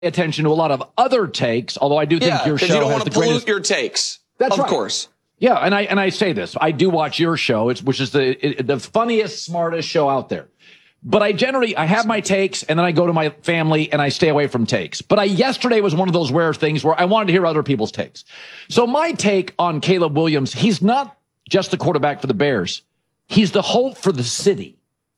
attention to a lot of other takes, although I do think your show you don't has want to the pollute greatest... your takes. That's of right. course. Yeah, and I say this. I do watch your show, which is the funniest, smartest show out there. But I have my takes, and then I go to my family, and I stay away from takes. But yesterday was one of those rare things where I wanted to hear other people's takes. So my take on Caleb Williams, he's not just the quarterback for the Bears. He's the hope for the city.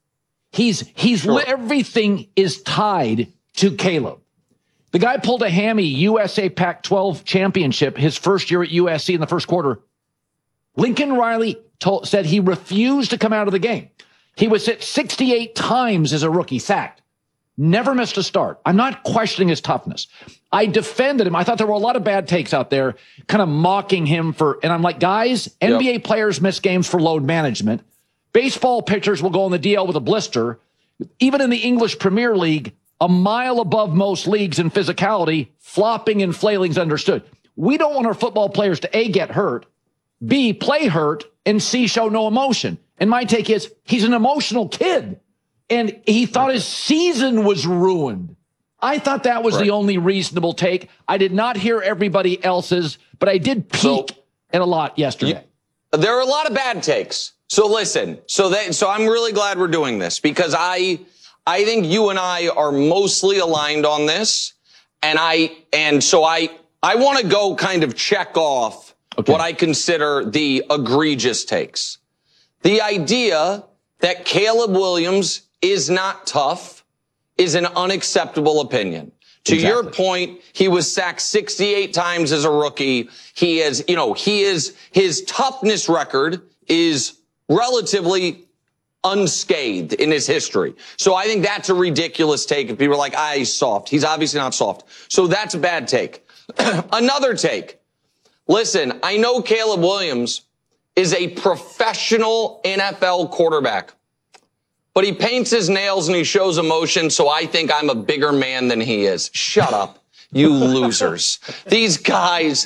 Everything is tied to Caleb. The guy pulled a hammy USA Pac-12 championship his first year at USC in the first quarter. Lincoln Riley said he refused to come out of the game. He was hit 68 times as a rookie, sacked. Never missed a start. I'm not questioning his toughness. I defended him. I thought there were a lot of bad takes out there kind of mocking him and I'm like, guys, NBA players miss games for load management. Baseball pitchers will go on the DL with a blister. Even in the English Premier League, a mile above most leagues in physicality, flopping and flailing's understood. We don't want our football players to A, get hurt, B, play hurt, and C, show no emotion. And my take is he's an emotional kid, and he thought his season was ruined. I thought that was the only reasonable take. I did not hear everybody else's, but I did peek at a lot yesterday. There are a lot of bad takes. So listen, so I'm really glad we're doing this because I think you and I are mostly aligned on this, and so I want to go kind of check off what I consider the egregious takes. The idea that Caleb Williams is not tough is an unacceptable opinion. To your point, he was sacked 68 times as a rookie. His toughness record is relatively unscathed in his history. So I think that's a ridiculous take. If people are like, he's soft. He's obviously not soft. So that's a bad take. Another take. Listen, I know Caleb Williams is a professional NFL quarterback, but he paints his nails and he shows emotion, so I think I'm a bigger man than he is. Shut up, you losers. These guys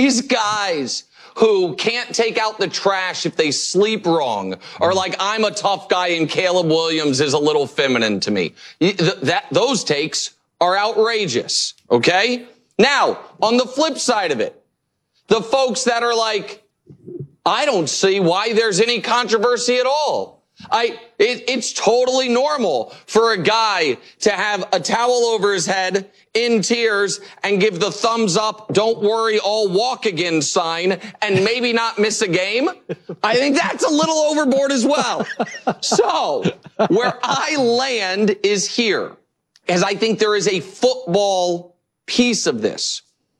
who can't take out the trash if they sleep wrong are like, I'm a tough guy and Caleb Williams is a little feminine to me. Those takes are outrageous, okay? Now, on the flip side of it, the folks that are like, I don't see why there's any controversy at all. It's totally normal for a guy to have a towel over his head in tears and give the thumbs up, don't worry, I'll walk again sign and maybe not miss a game. I think that's a little overboard as well. So where I land is here, as I think there is a football piece of this.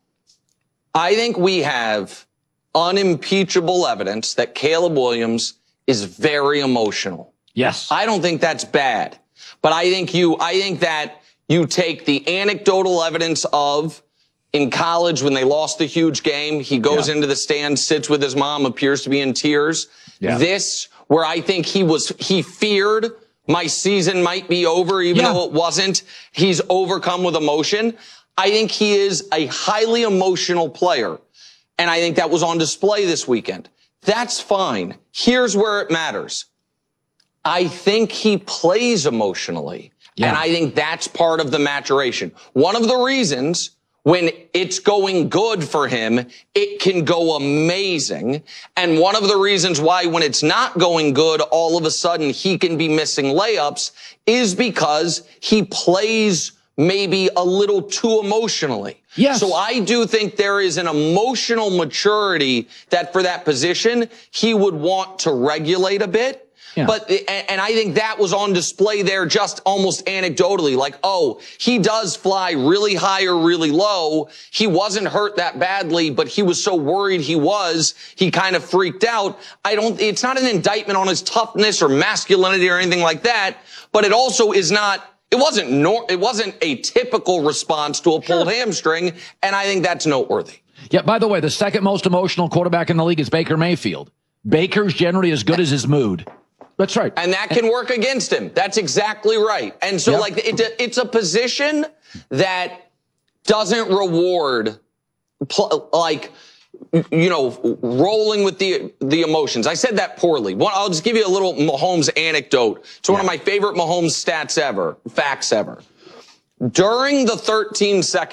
I think we have unimpeachable evidence that Caleb Williams is very emotional. Yes. I don't think that's bad. But I think that you take the anecdotal evidence of in college when they lost the huge game, he goes into the stands, sits with his mom, appears to be in tears. Yeah. This, where I think he feared my season might be over, even though it wasn't. He's overcome with emotion. I think he is a highly emotional player. And I think that was on display this weekend. That's fine. Here's where it matters. I think he plays emotionally. Yeah. And I think that's part of the maturation. One of the reasons when it's going good for him, it can go amazing. And one of the reasons why when it's not going good, all of a sudden he can be missing layups is because he plays maybe a little too emotionally. Yes. So I do think there is an emotional maturity that for that position, he would want to regulate a bit. Yeah. And I think that was on display there just almost anecdotally, like, oh, he does fly really high or really low. He wasn't hurt that badly, but he was so worried he kind of freaked out. It's not an indictment on his toughness or masculinity or anything like that, but it also is not, it wasn't a typical response to a pulled hamstring, and I think that's noteworthy. Yeah, by the way, the second most emotional quarterback in the league is Baker Mayfield. Baker's generally as good as his mood. That's right. And that can work against him. That's exactly right. And so, it's a position that doesn't reward, rolling with the emotions. I said that poorly. I'll just give you a little Mahomes anecdote. It's one of my favorite Mahomes facts ever. During the 13 seconds